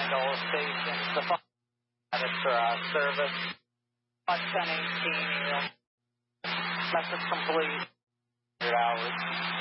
Gondola Station. The phone service. 1018. Message complete. 100 hours.